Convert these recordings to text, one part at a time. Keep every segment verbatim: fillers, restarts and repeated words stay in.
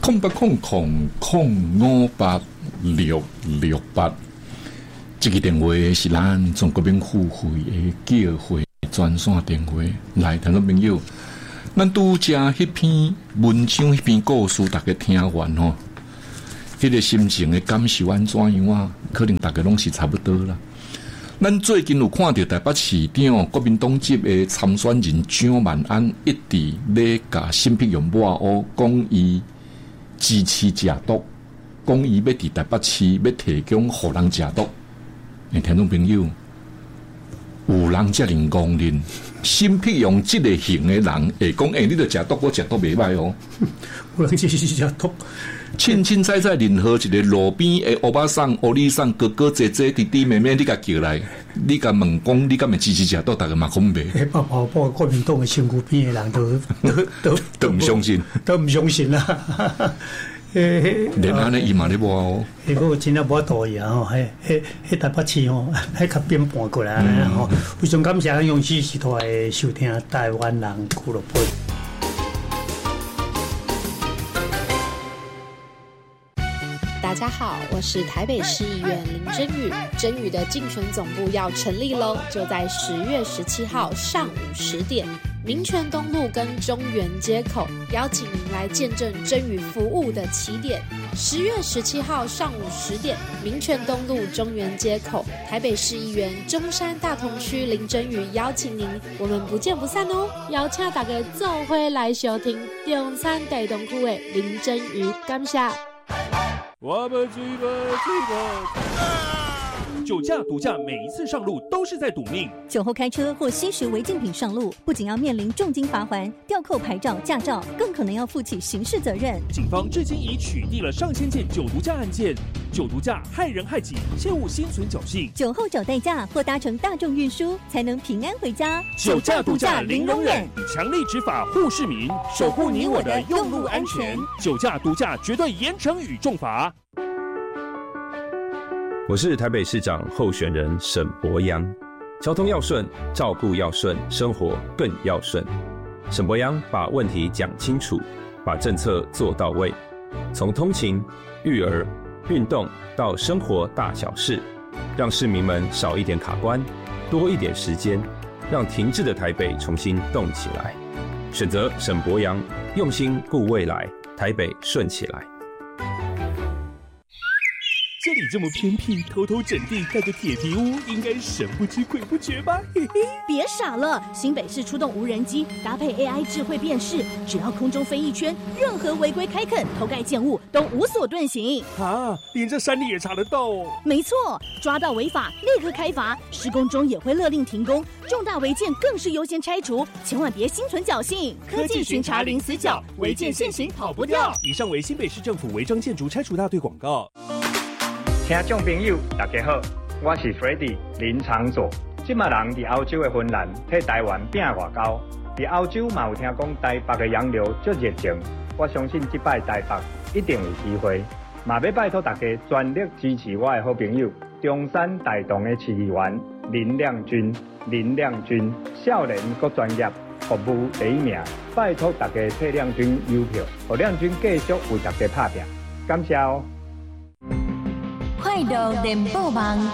空八空空空五八六六八，这个电话是咱中国民付费的叫会专线电话。来，听众朋友，咱拄则迄篇文章、迄篇故事，大家听完吼，迄个心情的感受安怎样啊？可能大家拢是差不多啦。咱最近有看到台北市长国民党籍的参选人蒋万安一直咧甲沈碧荣抹黑，讲伊支持食毒，讲伊要伫台北市要提供互人食毒。诶，听众朋友，有人遮尔戆人，沈碧荣即个型的人会讲，诶、欸，你著食毒，我食毒袂歹哦。 有人就是食毒。 凊凊彩彩任何一个路边的欧巴桑、欧里桑、哥哥姐姐、弟弟妹妹，你甲叫来，你甲问讲，你敢会支持食毒？大家嘛讲袂。 诶，包包括国民党的身躯边的人都都都都唔相信， 都唔相信啦。 诶，连安尼伊嘛咧无哦。 迄个真正无道义啊！吼，迄迄迄台北市吼，迄较变搬过来吼。非常感谢用心时代的收听台湾人俱乐部。 大家好，我是台北市议员林真宇。真宇的竞选总部要成立喽，就在十月十七号上午十点，民权东路跟中原街口，邀请您来见证真宇服务的起点。十月十七号上午十点，民权东路中原街口，台北市议员中山大同区林真宇邀请您，我们不见不散哦！邀请大家做伙来收听中山大同区的林真宇，感谢。 我们追吧追吧！酒驾、毒驾，每一次上路都是在赌命。 酒后开车或吸食违禁品上路，不仅要面临重金罚锾、吊扣牌照、驾照，更可能要负起刑事责任。 警方至今已取缔了上千件酒毒驾案件。酒毒驾害人害己，切勿心存侥幸。 酒后找代驾或搭乘大众运输，才能平安回家。 酒驾、毒驾零容忍，以强力执法护市民，守护你我的用路安全。酒驾、毒驾绝对严惩与重罚。 我是台北市长候选人沈伯洋，交通要顺，照顾要顺，生活更要顺。沈伯洋把问题讲清楚，把政策做到位，从通勤、育儿、运动到生活大小事，让市民们少一点卡关，多一点时间，让停滞的台北重新动起来。选择沈伯洋，用心顾未来，台北顺起来。 这里这么偏僻，偷偷整地盖个铁皮屋，应该神不知鬼不觉吧？嘿嘿， 别傻了！新北市出动无人机，搭配 A I 智慧辨识，只要空中飞一圈，任何违规开垦、偷盖建物都无所遁形。 啊，连这山里也查得到哦！ 没错，抓到违法立刻开罚，施工中也会勒令停工，重大违建更是优先拆除，千万别心存侥幸。 科技巡查零死角，违建现行跑不掉。以上为新北市政府违章建筑拆除大队广告。 听众朋友，大家好，我是 Freddy 林长佐。即马人伫欧洲的芬兰替台湾拼外交，伫欧洲嘛有听讲台北的洋流足热情。我相信即摆台北一定有机会，嘛要拜托大家全力支持我的好朋友中山大同的市议员林亮君。林亮君少年阁专业，服务第一名，拜托大家替亮君邮票，让亮君继续为大家打拼。感谢哦。 快乐联播网，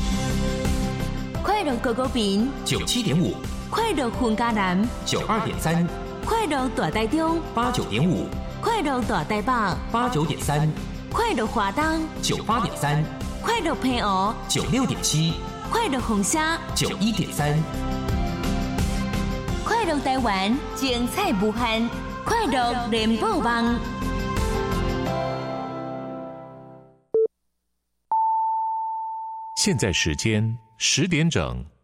快乐狗狗饼九七点五， 快乐混家南九二点三， 快乐大台中八九点五， 快乐大台北八九点三， 快乐华东九八点三， 快乐澎湖九六点七， 快乐红虾九一点三， 快乐台湾精彩无限，快乐联播网。 现在时间十点整。